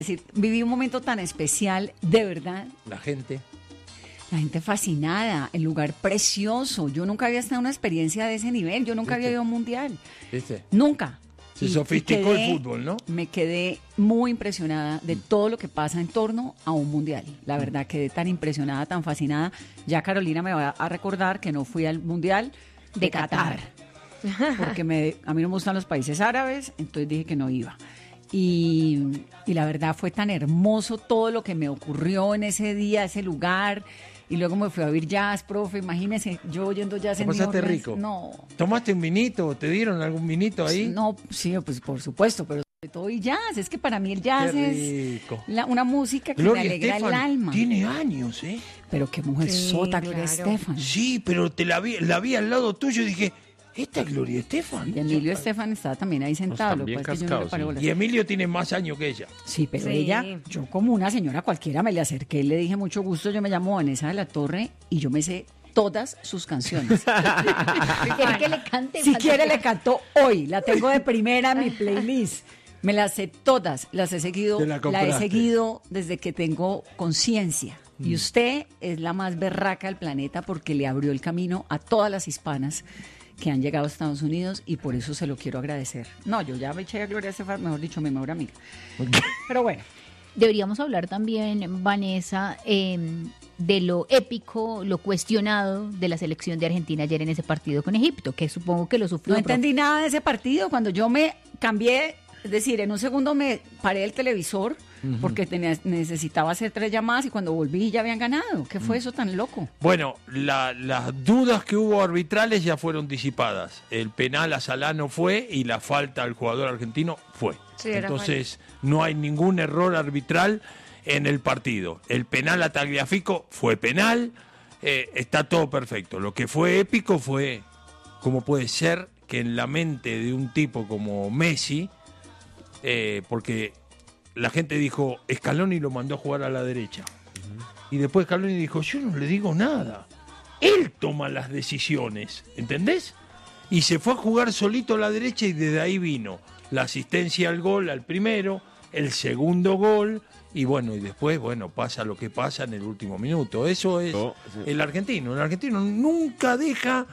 decir, viví un momento tan especial, de verdad. La gente Fascinada, el lugar precioso. Yo nunca había estado en una experiencia de ese nivel. Yo nunca había ido a un mundial. ¿Viste? Nunca. Se sofisticó el fútbol, ¿no? Me quedé muy impresionada de todo lo que pasa en torno a un mundial. La verdad, quedé tan impresionada, tan fascinada. Ya Carolina me va a recordar que no fui al mundial de Qatar. Porque a mí no me gustan los países árabes, entonces dije que no iba. Y la verdad fue tan hermoso todo lo que me ocurrió en ese día, ese lugar. Y luego me fui a oír jazz, profe, imagínese, yo oyendo jazz en New ¿Pasaste Orleans. rico? No. ¿Tomaste un vinito? ¿Te dieron algún vinito ahí? No, sí, pues por supuesto, pero sobre todo y jazz. Es que para mí el jazz es una música que Gloria me alegra Estefan el alma. Tiene años, ¿eh? Pero qué mujer sota, Gloria Estefan. Sí, pero la vi al lado tuyo y dije, ¿esta es Gloria Estefan? Y Emilio Estefan estaba también ahí sentado. Están bien Lo que pasa es que yo no le paré cascados, bolas. Y Emilio tiene más años que ella. Sí, pero Sí. ella, yo como una señora cualquiera me le acerqué y le dije mucho gusto, yo me llamo Vanessa de la Torre y yo me sé todas sus canciones. ¿Quiere que le cante? Si quiere le canto hoy, la tengo de primera en mi playlist. Me las sé todas, las he seguido, Te la la he compraste. seguido desde que tengo conciencia. Y usted es la más berraca del planeta porque le abrió el camino a todas las hispanas que han llegado a Estados Unidos y por eso se lo quiero agradecer. No, yo ya me eché a Gloria Estefan, mejor dicho, mi mejor amiga. Pero bueno. Deberíamos hablar también, Vanessa, de lo épico, lo cuestionado de la selección de Argentina ayer en ese partido con Egipto, que supongo que lo sufrió. No entendí nada de ese partido. Cuando yo me cambié, es decir, en un segundo me paré el televisor porque necesitaba hacer 3 llamadas y cuando volví ya habían ganado. ¿Qué fue eso tan loco? Bueno, las dudas que hubo arbitrales ya fueron disipadas. El penal a Salah no fue y la falta al jugador argentino fue. Sí, era Entonces, no hay ningún error arbitral en el partido. El penal a Tagliafico fue penal, está todo perfecto. Lo que fue épico fue cómo puede ser que en la mente de un tipo como Messi, porque la gente dijo, Scaloni lo mandó a jugar a la derecha. Y después Scaloni dijo, yo no le digo nada. Él toma las decisiones, ¿entendés? Y se fue a jugar solito a la derecha y desde ahí vino la asistencia al gol, al primero, el segundo gol, y bueno, y después, bueno, pasa lo que pasa en el último minuto. Eso es el argentino. El argentino nunca deja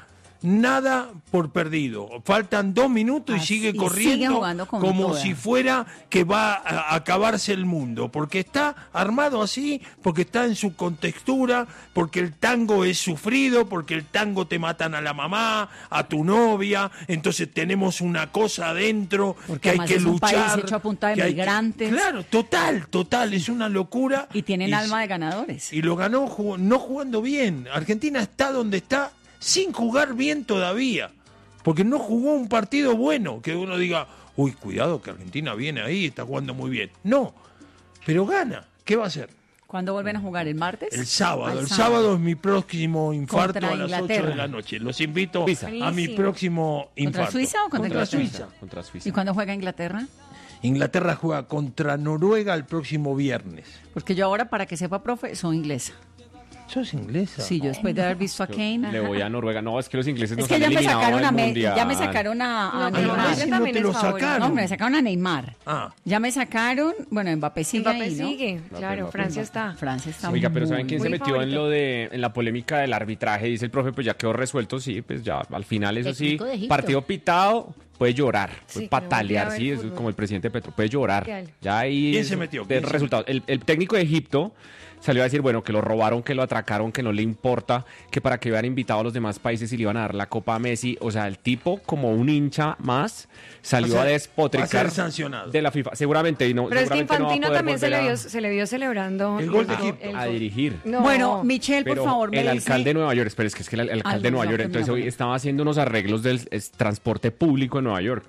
nada por perdido. Faltan 2 minutos y sigue corriendo sigue jugando como toda. si fuera que va a acabarse el mundo, porque está armado así, porque está en su contextura, porque el tango es sufrido, porque el tango te matan a la mamá, a tu novia, entonces tenemos una cosa adentro Porque que hay además que es un luchar. país hecho a punta de que hay que- migrantes. Claro, total, es una locura. Y tienen Y alma de ganadores. y lo ganó no jugando bien. Argentina está donde está sin jugar bien todavía. Porque no jugó un partido bueno. Que uno diga, uy, cuidado que Argentina viene ahí, está jugando muy bien. No, pero gana. ¿Qué va a hacer? ¿Cuándo vuelven a jugar? ¿El martes? El sábado. Al El sábado es mi próximo infarto Contra a las 8 Inglaterra. de la noche. Los invito Suiza. a mi Buenísimo. próximo ¿Contra infarto. Suiza o contra Suiza. Contra Suiza. ¿Y cuándo juega Inglaterra? Inglaterra juega contra Noruega el próximo viernes. Porque yo ahora, para que sepa, profe, soy inglesa. ¿Sos inglesa? Sí, yo después de haber visto a Kane. Le voy a Noruega. No, es que los ingleses Es nos que han ya me eliminado sacaron del a mundial. ya me sacaron a No, pero Neymar. Messi si no también te lo es favorito. sacaron. No, me sacaron a Neymar. Ah. Ya me sacaron, bueno, Mbappé sigue Mbappé ahí, ¿no? sigue, claro, Mbappé. Francia está. Francia está Oiga, pero ¿saben muy quién se muy metió favorito. en la polémica del arbitraje? Dice el profe, pues ya quedó resuelto, sí, pues ya al final eso sí, Técnico de Egipto. partido pitado, puede llorar, Sí, puede que no patalear, voltea a sí, ver eso es fútbol. como el presidente Petro, puede llorar. ¿Qué? Ya ahí ¿Quién es se metió? de ¿Quién se resultados. El técnico de Egipto salió a decir, bueno, que lo robaron, que lo atracaron, que no le importa, que para que hubieran invitado a los demás países y le iban a dar la copa a Messi. O sea, el tipo, como un hincha más, salió Va a a ser- despotricar va a ser sancionado. de la FIFA. Seguramente, y no, Pero es que seguramente no va a Infantino poder también volver se le vio celebrando El gol de Egipto. a dirigir. No. Bueno, Michelle, por Pero favor, me el dice... alcalde de Nueva York, espera, es que el alcalde de no, Nueva York, que me entonces la hoy ponga. estaba haciendo unos arreglos del transporte público en Nueva York.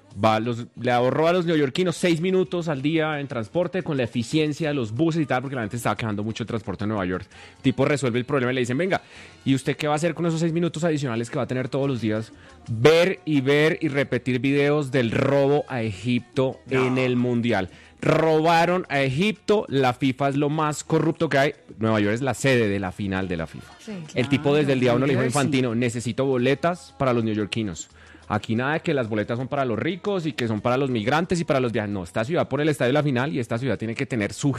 Le ahorró a los neoyorquinos 6 minutos al día en transporte con la eficiencia de los buses y tal, porque la gente estaba quejando mucho el transporte en Nueva York. El tipo resuelve el problema y le dicen, venga, ¿y usted qué va a hacer con esos 6 minutos adicionales que va a tener todos los días? Ver y repetir videos del robo a Egipto en el Mundial. Robaron a Egipto, la FIFA es lo más corrupto que hay. Nueva York es la sede de la final de la FIFA. Sí, El tipo desde el día uno le dijo a Jersey. Infantino, necesito boletas para los neoyorquinos. Aquí nada de que las boletas son para los ricos y que son para los migrantes y para los viajes. No, esta ciudad pone el estadio de la final y esta ciudad tiene que tener su